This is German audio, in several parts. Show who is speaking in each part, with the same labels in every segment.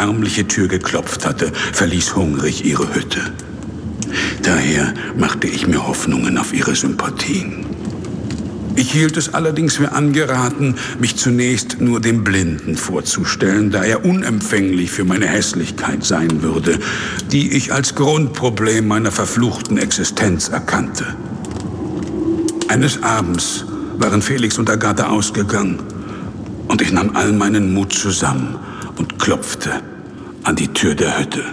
Speaker 1: ärmliche Tür geklopft hatte, verließ hungrig ihre Hütte. Daher machte ich mir Hoffnungen auf ihre Sympathien. Ich hielt es allerdings für angeraten, mich zunächst nur dem Blinden vorzustellen, da er unempfänglich für meine Hässlichkeit sein würde, die ich als Grundproblem meiner verfluchten Existenz erkannte. Eines Abends waren Felix und Agatha ausgegangen und ich nahm all meinen Mut zusammen und klopfte an die Tür der Hütte.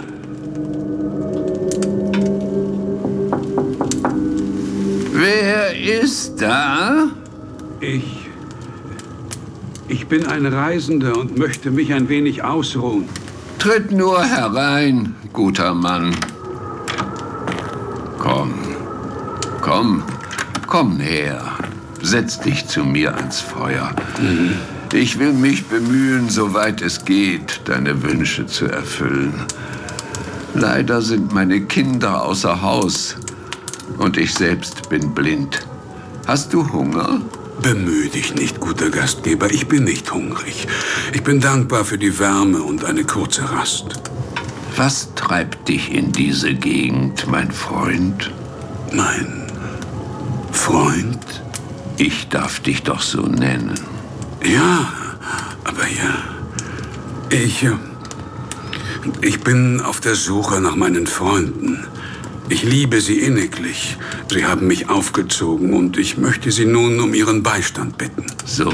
Speaker 2: Wer ist da?
Speaker 1: Ich bin ein Reisender und möchte mich ein wenig ausruhen.
Speaker 2: Tritt nur herein, guter Mann. Komm näher. Setz dich zu mir ans Feuer. Ich will mich bemühen, soweit es geht, deine Wünsche zu erfüllen. Leider sind meine Kinder außer Haus und ich selbst bin blind. Hast du Hunger?
Speaker 1: Bemühe dich nicht, guter Gastgeber. Ich bin nicht hungrig. Ich bin dankbar für die Wärme und eine kurze Rast.
Speaker 2: Was treibt dich in diese Gegend, mein Freund?
Speaker 1: Mein Freund?
Speaker 2: Ich darf dich doch so nennen.
Speaker 1: Ja, aber ja. Ich bin auf der Suche nach meinen Freunden. Ich liebe sie inniglich. Sie haben mich aufgezogen und ich möchte sie nun um ihren Beistand bitten.
Speaker 2: So.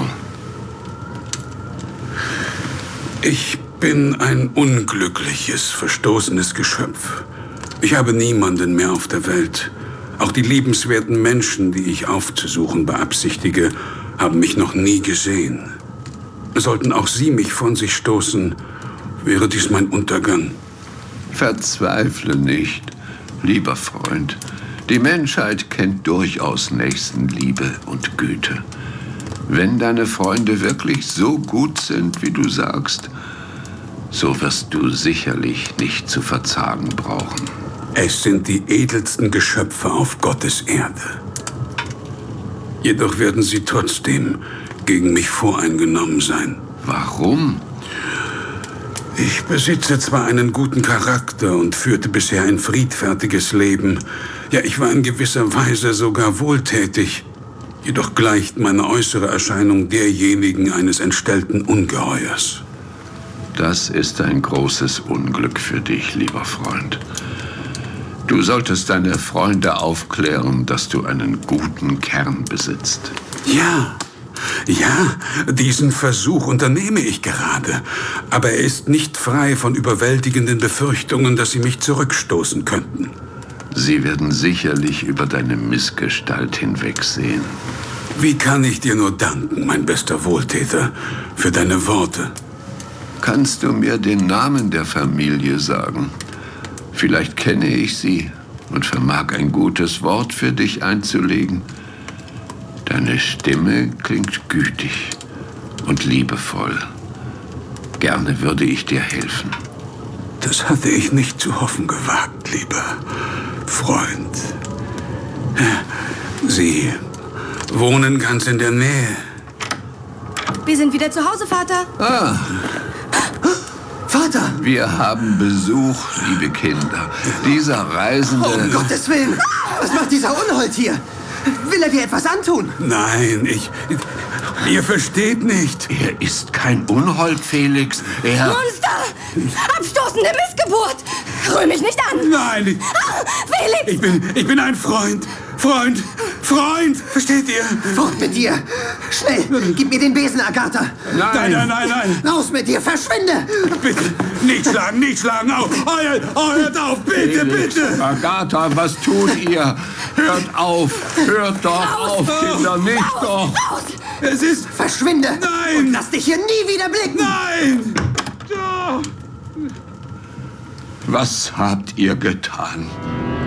Speaker 1: Ich bin ein unglückliches, verstoßenes Geschöpf. Ich habe niemanden mehr auf der Welt. Auch die liebenswerten Menschen, die ich aufzusuchen beabsichtige, haben mich noch nie gesehen. Sollten auch sie mich von sich stoßen, wäre dies mein Untergang.
Speaker 2: Verzweifle nicht, lieber Freund. Die Menschheit kennt durchaus Nächstenliebe und Güte. Wenn deine Freunde wirklich so gut sind, wie du sagst, so wirst du sicherlich nicht zu verzagen brauchen.
Speaker 1: Es sind die edelsten Geschöpfe auf Gottes Erde. Jedoch werden sie trotzdem gegen mich voreingenommen sein.
Speaker 2: Warum?
Speaker 1: Ich besitze zwar einen guten Charakter und führte bisher ein friedfertiges Leben. Ja, ich war in gewisser Weise sogar wohltätig. Jedoch gleicht meine äußere Erscheinung derjenigen eines entstellten Ungeheuers.
Speaker 2: Das ist ein großes Unglück für dich, lieber Freund. Du solltest deine Freunde aufklären, dass du einen guten Kern besitzt.
Speaker 1: Ja, diesen Versuch unternehme ich gerade. Aber er ist nicht frei von überwältigenden Befürchtungen, dass sie mich zurückstoßen könnten.
Speaker 2: Sie werden sicherlich über deine Missgestalt hinwegsehen.
Speaker 1: Wie kann ich dir nur danken, mein bester Wohltäter, für deine Worte?
Speaker 2: Kannst du mir den Namen der Familie sagen? Vielleicht kenne ich sie und vermag ein gutes Wort für dich einzulegen. Deine Stimme klingt gütig und liebevoll. Gerne würde ich dir helfen.
Speaker 1: Das hatte ich nicht zu hoffen gewagt, lieber Freund. Sie wohnen ganz in der Nähe.
Speaker 3: Wir sind wieder zu Hause, Vater.
Speaker 2: Ah,
Speaker 4: Vater!
Speaker 2: wir haben Besuch, liebe Kinder. Dieser Reisende...
Speaker 4: Um Gottes Willen! Was macht dieser Unhold hier? Will er dir etwas antun?
Speaker 1: Nein, ihr versteht nicht.
Speaker 2: Er ist kein Unhold, Felix. Er...
Speaker 3: Monster! Abstoßende Missgeburt! Rühr mich nicht an!
Speaker 1: Nein,
Speaker 3: Felix!
Speaker 1: ich bin ein Freund. Freund! Versteht ihr?
Speaker 4: Fort mit dir! Schnell! Gib mir den Besen, Agatha!
Speaker 1: Nein!
Speaker 4: Raus mit dir! Verschwinde!
Speaker 1: Bitte, nicht schlagen! Hört auf! Bitte!
Speaker 2: Agatha, was tut ihr? Hört auf! Hört doch auf, Kinder! Nicht doch!
Speaker 3: Raus!
Speaker 1: Es ist...
Speaker 4: Verschwinde!
Speaker 1: Nein!
Speaker 4: Und lass dich hier nie wieder blicken!
Speaker 1: Nein!
Speaker 2: Was habt ihr getan?